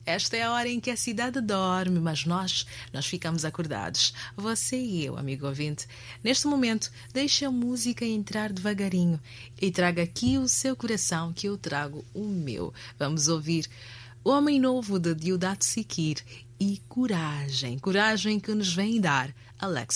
Esta é a hora em que a cidade dorme, mas nós ficamos acordados. Você e eu, amigo ouvinte. Neste momento, deixe a música entrar devagarinho e traga aqui o seu coração que eu trago o meu. Vamos ouvir O Homem Novo de Deodato Sikir e Coragem. Coragem que nos vem dar Alex